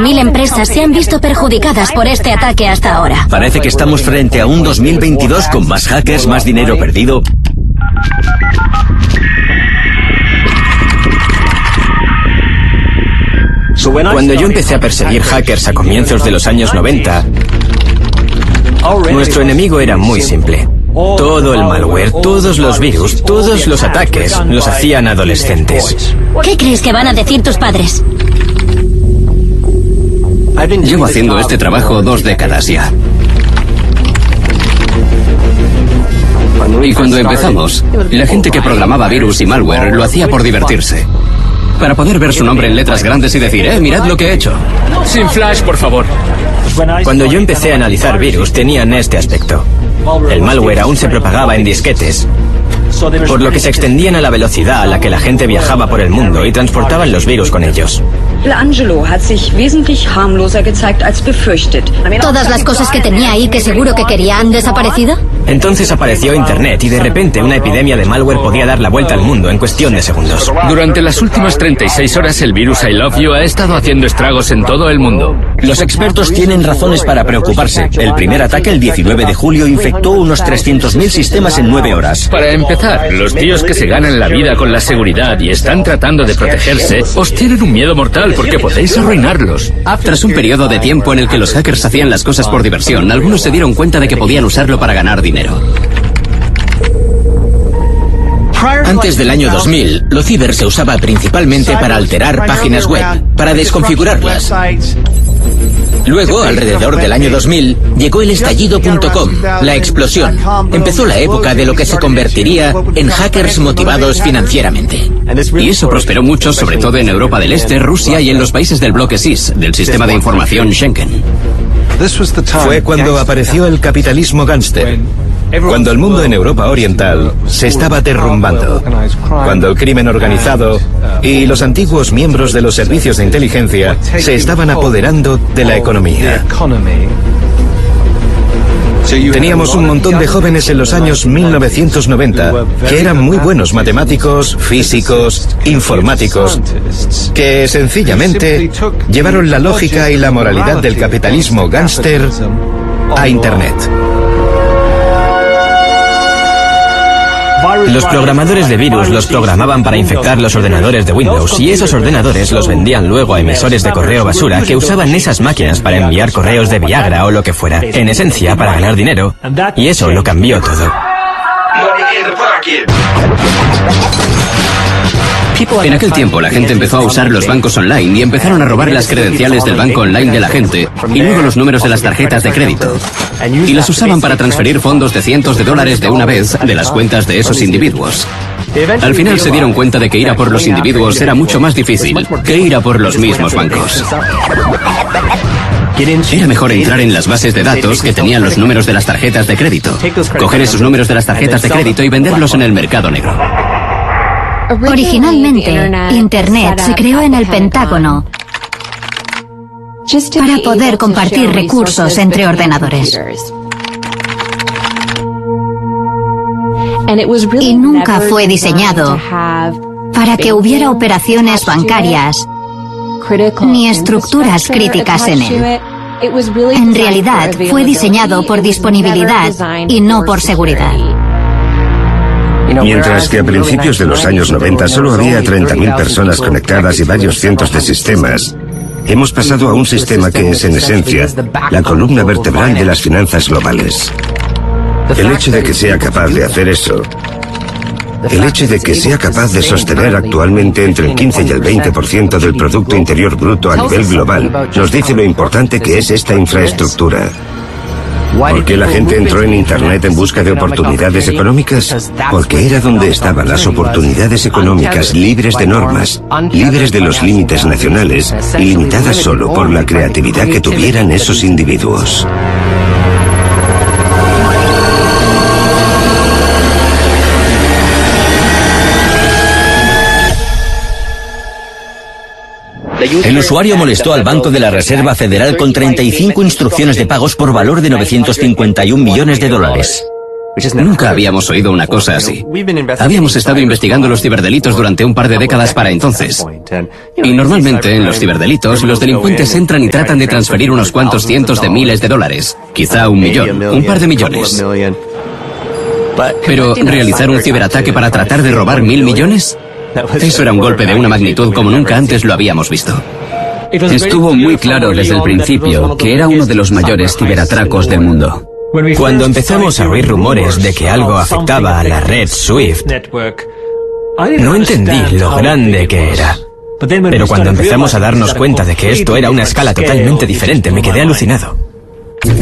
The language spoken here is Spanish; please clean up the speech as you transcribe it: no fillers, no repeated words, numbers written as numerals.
4.000 empresas se han visto perjudicadas por este ataque hasta ahora. Parece que estamos frente a un 2022 con más hackers, más dinero perdido. Cuando yo empecé a perseguir hackers a comienzos de los años 90, nuestro enemigo era muy simple. Todo el malware, todos los virus, todos los ataques los hacían adolescentes. ¿Qué crees que van a decir tus padres? Llevo haciendo este trabajo 2 décadas ya. Y cuando empezamos, la gente que programaba virus y malware lo hacía por divertirse. Para poder ver su nombre en letras grandes y decir, mirad lo que he hecho. Sin flash, por favor. Cuando yo empecé a analizar virus, tenían este aspecto. El malware aún se propagaba en disquetes, por lo que se extendían a la velocidad a la que la gente viajaba por el mundo y transportaban los virus con ellos. ¿Todas las cosas que tenía ahí que seguro que quería han desaparecido? Entonces apareció Internet y de repente una epidemia de malware podía dar la vuelta al mundo en cuestión de segundos. Durante las últimas 36 horas el virus I Love You ha estado haciendo estragos en todo el mundo. Los expertos tienen razones para preocuparse. El primer ataque el 19 de julio infectó unos 300.000 sistemas en 9 horas. Para empezar, los tíos que se ganan la vida con la seguridad y están tratando de protegerse, os tienen un miedo mortal porque podéis arruinarlos. Tras un periodo de tiempo en el que los hackers hacían las cosas por diversión, algunos se dieron cuenta de que podían usarlo para ganar dinero. Antes del año 2000, lo ciber se usaba principalmente para alterar páginas web, para desconfigurarlas. Luego, alrededor del año 2000, llegó el estallido.com, la explosión. Empezó la época de lo que se convertiría en hackers motivados financieramente. Y eso prosperó mucho, sobre todo en Europa del Este, Rusia y en los países del bloque SIS, del sistema de información Schengen. Fue cuando apareció el capitalismo gángster. Cuando el mundo en Europa Oriental se estaba derrumbando. Cuando el crimen organizado y los antiguos miembros de los servicios de inteligencia se estaban apoderando de la economía. Teníamos un montón de jóvenes en los años 1990 que eran muy buenos matemáticos, físicos, informáticos, que sencillamente llevaron la lógica y la moralidad del capitalismo gángster a Internet. Los programadores de virus los programaban para infectar los ordenadores de Windows y esos ordenadores los vendían luego a emisores de correo basura que usaban esas máquinas para enviar correos de Viagra o lo que fuera, en esencia para ganar dinero. Y eso lo cambió todo. En aquel tiempo la gente empezó a usar los bancos online y empezaron a robar las credenciales del banco online de la gente y luego los números de las tarjetas de crédito. Y las usaban para transferir fondos de cientos de dólares de una vez de las cuentas de esos individuos. Al final se dieron cuenta de que ir a por los individuos era mucho más difícil que ir a por los mismos bancos. Era mejor entrar en las bases de datos que tenían los números de las tarjetas de crédito, coger esos números de las tarjetas de crédito y venderlos en el mercado negro. Originalmente, Internet se creó en el Pentágono para poder compartir recursos entre ordenadores. Y nunca fue diseñado para que hubiera operaciones bancarias ni estructuras críticas en él. En realidad, fue diseñado por disponibilidad y no por seguridad. Mientras que a principios de los años 90 solo había 30.000 personas conectadas y varios cientos de sistemas, hemos pasado a un sistema que es, en esencia, la columna vertebral de las finanzas globales. El hecho de que sea capaz de hacer eso, el hecho de que sea capaz de sostener actualmente entre el 15 y el 20% del Producto Interior Bruto a nivel global, nos dice lo importante que es esta infraestructura. ¿Por qué la gente entró en Internet en busca de oportunidades económicas? Porque era donde estaban las oportunidades económicas libres de normas, libres de los límites nacionales y limitadas solo por la creatividad que tuvieran esos individuos. El usuario molestó al Banco de la Reserva Federal con 35 instrucciones de pagos por valor de 951 millones de dólares. Nunca habíamos oído una cosa así. Habíamos estado investigando los ciberdelitos durante un par de décadas para entonces. Y normalmente en los ciberdelitos los delincuentes entran y tratan de transferir unos cuantos cientos de miles de dólares, quizá 1 millón, un par de millones. Pero realizar un ciberataque para tratar de robar 1.000 millones, eso era un golpe de una magnitud como nunca antes lo habíamos visto. Estuvo muy claro desde el principio que era uno de los mayores ciberatracos del mundo. Cuando empezamos a oír rumores de que algo afectaba a la red SWIFT, no entendí lo grande que era. Pero cuando empezamos a darnos cuenta de que esto era una escala totalmente diferente, me quedé alucinado.